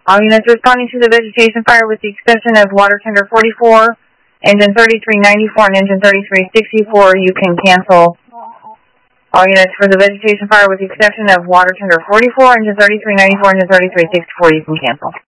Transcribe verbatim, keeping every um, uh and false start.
All units responding to the vegetation fire with the exception of water tender forty-four, engine thirty-three ninety-four, and engine thirty-three sixty-four, you can cancel. All units for the vegetation fire with the exception of water tender forty-four, engine thirty-three ninety-four, engine thirty-three sixty-four, you can cancel.